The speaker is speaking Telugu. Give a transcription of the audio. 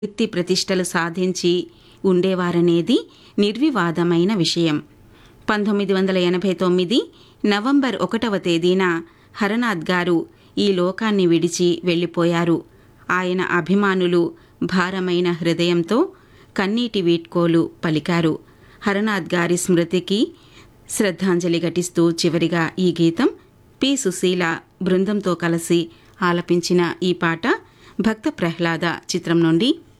కీర్తి ప్రతిష్టలు సాధించి ఉండేవారనేది నిర్వివాదమైన విషయం. 1989 నవంబర్ 1వ తేదీన హరనాథ్ గారు ఈ లోకాన్ని విడిచి వెళ్ళిపోయారు. ఆయన అభిమానులు భారమైన హృదయంతో కన్నీటి వీడ్కోలు పలికారు. హరనాథ్ గారి స్మృతికి శ్రద్ధాంజలి ఘటిస్తూ చివరిగా ఈ గీతం పి. సుశీల బృందంతో కలిసి ఆలపించిన ఈ పాట భక్త ప్రహ్లాద చిత్రం నుండి